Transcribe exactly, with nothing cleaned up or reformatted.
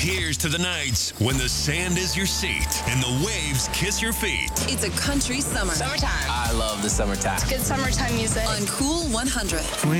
Here's to the nights when the sand is your seat and the waves kiss your feet. It's a country summer. Summertime. I love the summertime. Good summertime music. On Cool one hundred.